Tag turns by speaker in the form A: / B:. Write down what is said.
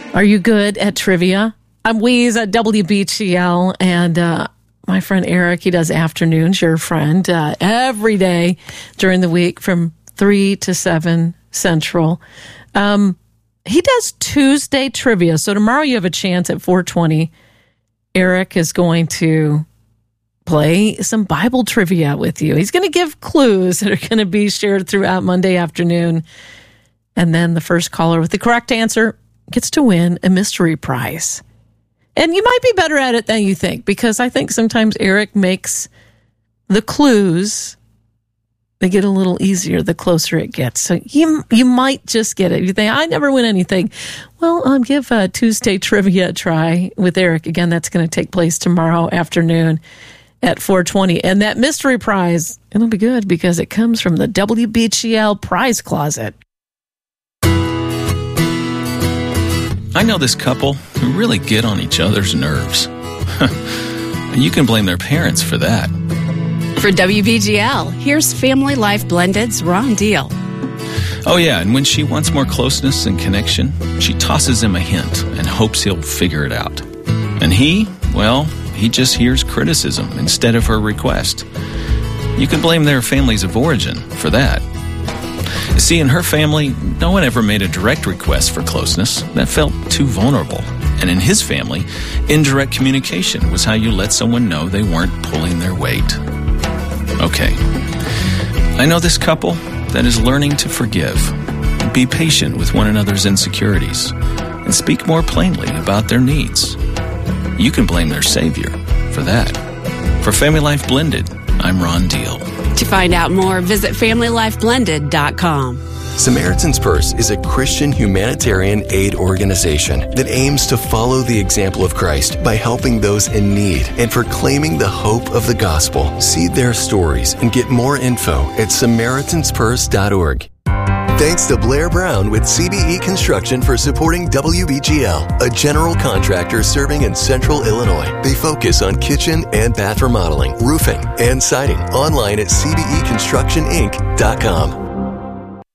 A: Are you good at trivia? I'm Weeze at WBGL, and my friend Eric, he does afternoons, your friend, every day during the week from 3 to 7 Central. He does Tuesday trivia, so tomorrow you have a chance at 4:20. Eric is going to play some Bible trivia with you. He's going to give clues that are going to be shared throughout Monday afternoon, and then the first caller with the correct answer gets to win a mystery prize. And you might be better at it than you think, because I think sometimes Eric makes the clues, they get a little easier the closer it gets. So you might just get it. You think, I never win anything. Well, give Tuesday trivia a try with Eric. Again, that's going to take place tomorrow afternoon at 4:20. And that mystery prize, it'll be good because it comes from the WBGL prize closet.
B: I know this couple who really get on each other's nerves. You can blame their parents for that.
C: For WBGL, here's Family Life Blended's Ron Deal.
B: Oh yeah, and when she wants more closeness and connection, she tosses him a hint and hopes he'll figure it out. And he just hears criticism instead of her request. You can blame their families of origin for that. You see, in her family, no one ever made a direct request for closeness. That felt too vulnerable. And in his family, indirect communication was how you let someone know they weren't pulling their weight. Okay, I know this couple that is learning to forgive, be patient with one another's insecurities, and speak more plainly about their needs. You can blame their Savior for that. For Family Life Blended, I'm Ron Deal.
C: To find out more, visit FamilyLifeBlended.com.
D: Samaritan's Purse is a Christian humanitarian aid organization that aims to follow the example of Christ by helping those in need and proclaiming the hope of the gospel. See their stories and get more info at SamaritansPurse.org. Thanks to Blair Brown with CBE Construction for supporting WBGL, a general contractor serving in Central Illinois. They focus on kitchen and bath remodeling, roofing, and siding. Online at cbeconstructioninc.com.